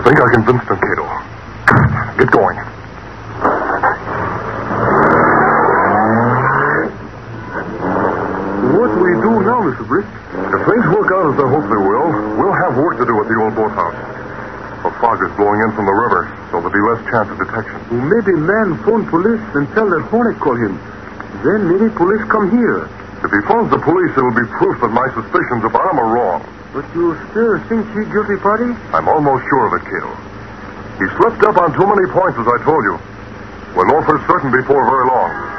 think I convinced him, Cato. Get going. What do we do now, Mr. Brisk? If things work out as I hope they will, we'll have work to do at the old boathouse. The fog is blowing in from the river, so there'll be less chance of detection. Well, maybe man phone police and tell that Hornet call him. Then maybe police come here. If he phones the police, it'll be proof that my suspicions about him are wrong. But you still think he guilty party? I'm almost sure of it, Cato. He slipped up on too many points, as I told you. We'll know for certain before very long.